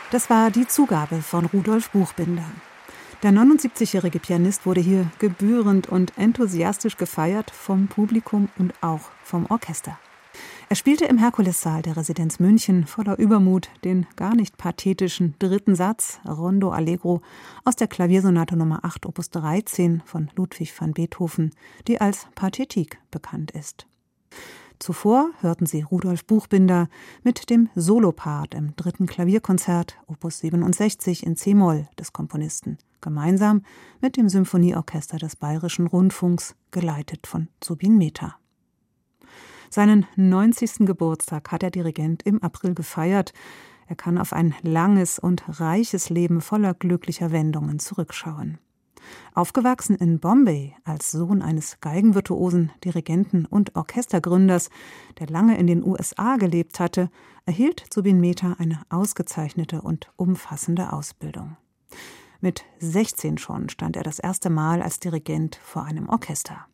Das war die Zugabe von Rudolf Buchbinder. Der 79-jährige Pianist wurde hier gebührend und enthusiastisch gefeiert vom Publikum und auch vom Orchester. Er spielte im Herkulessaal der Residenz München voller Übermut den gar nicht pathetischen 3. Satz, Rondo Allegro, aus der Klaviersonate Nr. 8 Opus 13 von Ludwig van Beethoven, die als Pathetique bekannt ist. Zuvor hörten Sie Rudolf Buchbinder mit dem Solopart im 3. Klavierkonzert Opus 67 in c-Moll des Komponisten, gemeinsam mit dem Symphonieorchester des Bayerischen Rundfunks, geleitet von Zubin Mehta. Seinen 90. Geburtstag hat der Dirigent im April gefeiert. Er kann auf ein langes und reiches Leben voller glücklicher Wendungen zurückschauen. Aufgewachsen in Bombay als Sohn eines Geigenvirtuosen, Dirigenten und Orchestergründers, der lange in den USA gelebt hatte, erhielt Zubin Mehta eine ausgezeichnete und umfassende Ausbildung. Mit 16 schon stand er das erste Mal als Dirigent vor einem Orchester.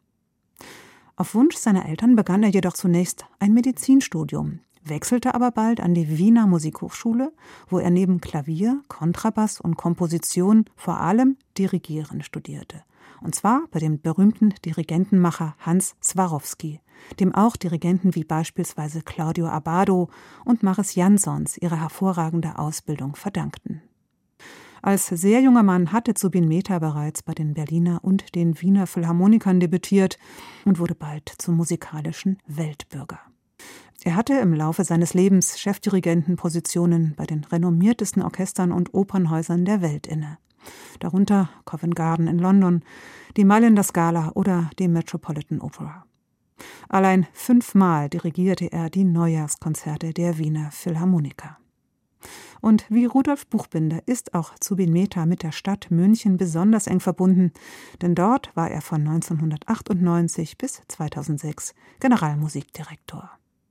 Auf Wunsch seiner Eltern begann er jedoch zunächst ein Medizinstudium, wechselte aber bald an die Wiener Musikhochschule, wo er neben Klavier, Kontrabass und Komposition vor allem Dirigieren studierte. Und zwar bei dem berühmten Dirigentenmacher Hans Swarowsky, dem auch Dirigenten wie beispielsweise Claudio Abbado und Maris Jansons ihre hervorragende Ausbildung verdankten. Als sehr junger Mann hatte Zubin Mehta bereits bei den Berliner und den Wiener Philharmonikern debütiert und wurde bald zum musikalischen Weltbürger. Er hatte im Laufe seines Lebens Chefdirigentenpositionen bei den renommiertesten Orchestern und Opernhäusern der Welt inne, darunter Covent Garden in London, die Mailänder Scala oder die Metropolitan Opera. Allein 5-mal dirigierte er die Neujahrskonzerte der Wiener Philharmoniker. Und wie Rudolf Buchbinder ist auch Zubin Mehta mit der Stadt München besonders eng verbunden, denn dort war er von 1998 bis 2006 Generalmusikdirektor.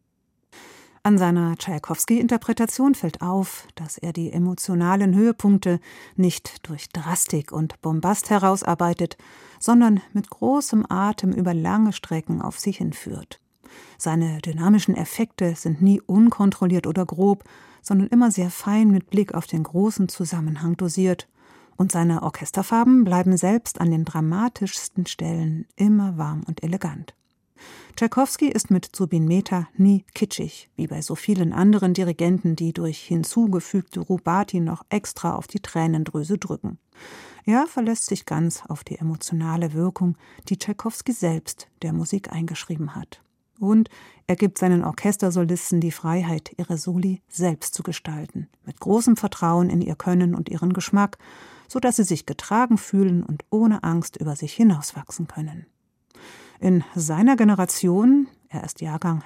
An seiner Tschaikowski-Interpretation fällt auf, dass er die emotionalen Höhepunkte nicht durch Drastik und Bombast herausarbeitet, sondern mit großem Atem über lange Strecken auf sich hinführt. Seine dynamischen Effekte sind nie unkontrolliert oder grob, sondern immer sehr fein mit Blick auf den großen Zusammenhang dosiert. Und seine Orchesterfarben bleiben selbst an den dramatischsten Stellen immer warm und elegant. Tschaikowski ist mit Zubin Mehta nie kitschig, wie bei so vielen anderen Dirigenten, die durch hinzugefügte Rubati noch extra auf die Tränendrüse drücken. Er verlässt sich ganz auf die emotionale Wirkung, die Tschaikowski selbst der Musik eingeschrieben hat. Und er gibt seinen Orchestersolisten die Freiheit, ihre Soli selbst zu gestalten, mit großem Vertrauen in ihr Können und ihren Geschmack, sodass sie sich getragen fühlen und ohne Angst über sich hinauswachsen können. In seiner Generation, er ist Jahrgang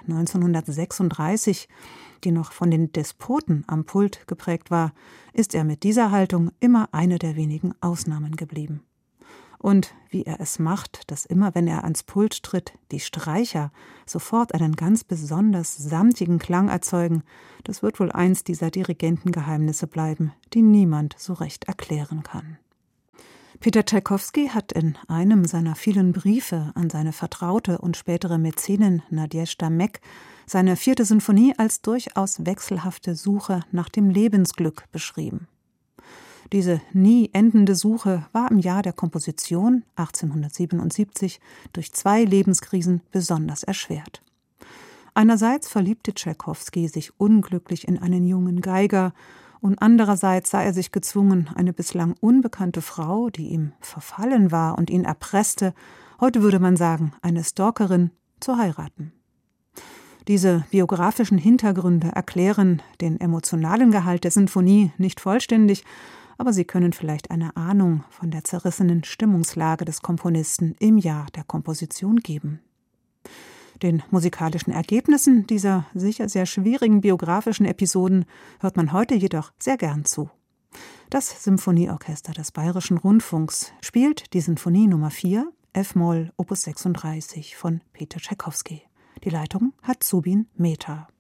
1936, die noch von den Despoten am Pult geprägt war, ist er mit dieser Haltung immer eine der wenigen Ausnahmen geblieben. Und wie er es macht, dass immer, wenn er ans Pult tritt, die Streicher sofort einen ganz besonders samtigen Klang erzeugen, das wird wohl eins dieser Dirigentengeheimnisse bleiben, die niemand so recht erklären kann. Peter Tschaikowski hat in einem seiner vielen Briefe an seine Vertraute und spätere Mäzenin Nadezhda Meck seine 4. Sinfonie als durchaus wechselhafte Suche nach dem Lebensglück beschrieben. Diese nie endende Suche war im Jahr der Komposition 1877 durch 2 Lebenskrisen besonders erschwert. Einerseits verliebte Tschaikowski sich unglücklich in einen jungen Geiger und andererseits sah er sich gezwungen, eine bislang unbekannte Frau, die ihm verfallen war und ihn erpresste, heute würde man sagen, eine Stalkerin, zu heiraten. Diese biografischen Hintergründe erklären den emotionalen Gehalt der Sinfonie nicht vollständig, aber sie können vielleicht eine Ahnung von der zerrissenen Stimmungslage des Komponisten im Jahr der Komposition geben. Den musikalischen Ergebnissen dieser sicher sehr schwierigen biografischen Episoden hört man heute jedoch sehr gern zu. Das Symphonieorchester des Bayerischen Rundfunks spielt die Sinfonie Nummer 4, F-Moll, Opus 36 von Peter Tschaikowski. Die Leitung hat Zubin Mehta.